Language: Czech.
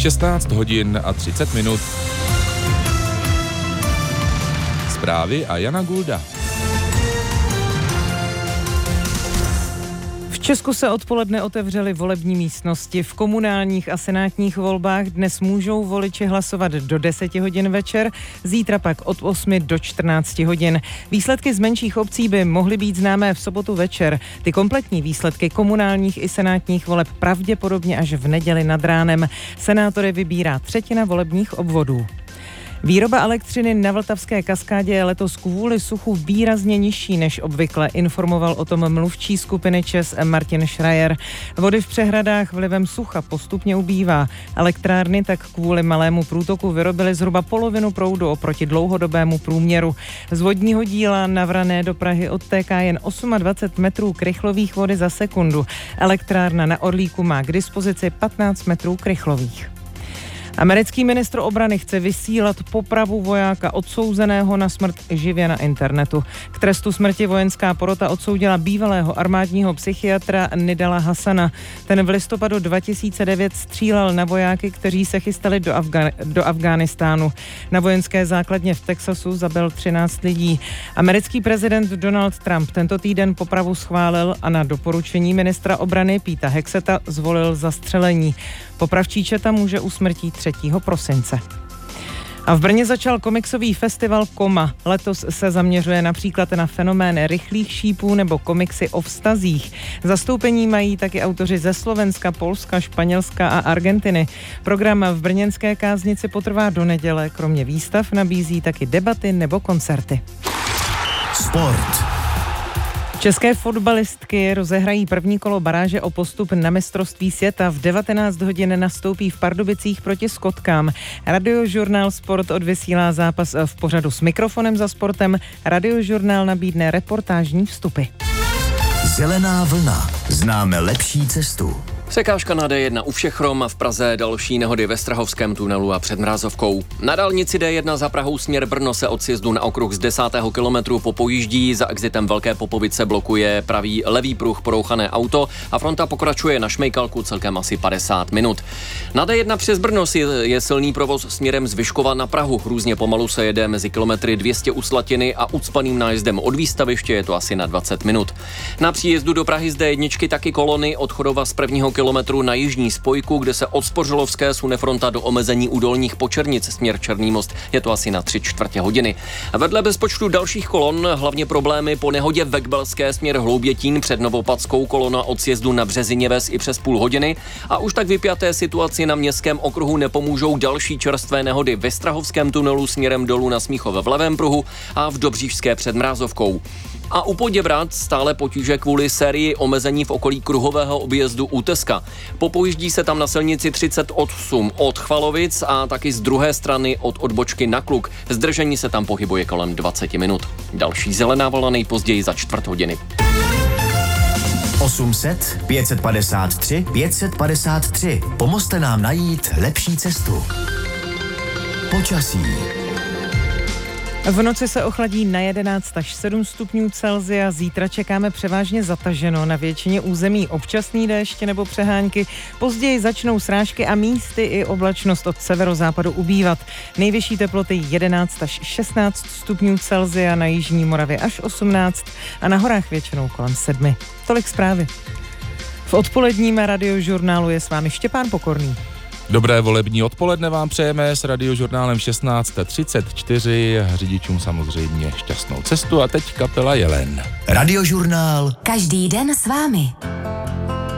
16 hodin a 30 minut. Zprávy a Jana Gulda. V Česku se odpoledne otevřely volební místnosti. V komunálních a senátních volbách dnes můžou voliči hlasovat do 10 hodin večer, zítra pak od 8 do 14 hodin. Výsledky z menších obcí by mohly být známé v sobotu večer. Ty kompletní výsledky komunálních i senátních voleb pravděpodobně až v neděli nad ránem. Senátory vybírá třetina volebních obvodů. Výroba elektřiny na Vltavské kaskádě je letos kvůli suchu výrazně nižší než obvykle, informoval o tom mluvčí skupiny ČEZ Martin Schreier. Vody v přehradách vlivem sucha postupně ubývá. Elektrárny tak kvůli malému průtoku vyrobily zhruba polovinu proudu oproti dlouhodobému průměru. Z vodního díla na Vrané do Prahy odtéká jen 28 metrů krychlových vody za sekundu. Elektrárna na Orlíku má k dispozici 15 metrů krychlových. Americký ministr obrany chce vysílat popravu vojáka odsouzeného na smrt živě na internetu. K trestu smrti vojenská porota odsoudila bývalého armádního psychiatra Nidala Hasana. Ten v listopadu 2009 střílel na vojáky, kteří se chystali do Afghánistánu. Na vojenské základně v Texasu zabil 13 lidí. Americký prezident Donald Trump tento týden popravu schválil a na doporučení ministra obrany Petera Hexeta zvolil zastřelení. Popravčí četa může usmrtit 3. prosince. A v Brně začal komiksový festival Koma. Letos se zaměřuje například na fenomén rychlých šípů nebo komiksy o vztazích. Zastoupení mají taky autoři ze Slovenska, Polska, Španělska a Argentiny. Program v brněnské káznici potrvá do neděle. Kromě výstav nabízí taky debaty nebo koncerty. Sport. České fotbalistky rozehrají první kolo baráže o postup na mistrovství světa. V 19 hodin nastoupí v Pardubicích proti Skotkám. Radiožurnál Sport odvysílá zápas v pořadu S mikrofonem za sportem. Radiožurnál nabídne reportážní vstupy. Zelená vlna. Známe lepší cestu. Překážka na D1 u Všechrom, v Praze další nehody ve Strahovském tunelu a před Mrázovkou. Na dálnici D1 za Prahou směr Brno se od sjezdu na okruh z 10. kilometru popojíždí, za exitem Velké Popovice blokuje pravý levý pruh porouchané auto a fronta pokračuje na Šmejkalku celkem asi 50 minut. Na D1 přes Brno je silný provoz směrem z Vyškova na Prahu. Různě pomalu se jede mezi kilometry 200 u Slatiny a ucpaným nájezdem od výstaviště je to asi na 20 minut. Na příjezdu do Prahy z D1 taky kolony od Chodova z 1. kilometru na jižní spojku, kde se od Spořilovské sune fronta do omezení u Dolních Počernic směr Černý Most. Je to asi na 3/4 hodiny. Vedle bezpočtu dalších kolon hlavně problémy po nehodě ve Kbelské směr Hloubětín před Novopadskou, kolona od sjezdu na Březiněves i přes půl hodiny a už tak vypjaté situaci na městském okruhu nepomůžou další čerstvé nehody ve Strahovském tunelu směrem dolů na Smíchov v levém pruhu a v Dobříšské před Mrázovkou. A u Poděbrad stále potíže kvůli sérii omezení v okolí kruhového objezdu u Teska. Popojíždí se tam na silnici 38 od Chvalovic a taky z druhé strany od odbočky na Kluk. Zdržení se tam pohybuje kolem 20 minut. Další zelená vlna nejpozději za 4 hodiny. 800 553 553. Pomozte nám najít lepší cestu. Počasí. V noci se ochladí na 11 až 7 stupňů Celsia, zítra čekáme převážně zataženo, na většině území občasný déšť nebo přehánky, později začnou srážky a místy i oblačnost od severozápadu ubývat. Nejvyšší teploty 11 až 16 stupňů Celsia, na jižní Moravě až 18 a na horách většinou kolem 7. Tolik zprávy. V odpoledním radiožurnálu je s vámi Štěpán Pokorný. Dobré volební odpoledne vám přejeme s radiožurnálem 16:34. Řidičům samozřejmě šťastnou cestu a teď kapela Jelen. Radiožurnál. Každý den s vámi.